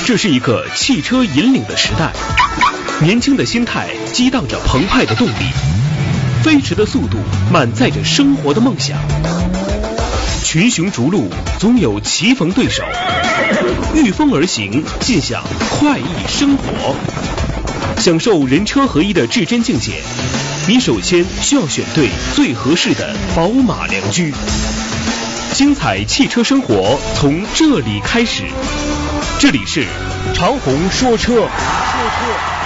这是一个汽车引领的时代，年轻的心态激荡着澎湃的动力，飞驰的速度满载着生活的梦想。群雄逐鹿，总有棋逢对手，御风而行，尽享快意生活。享受人车合一的至臻境界，你首先需要选对最合适的宝马良驹。精彩汽车生活从这里开始，这里是长虹说车。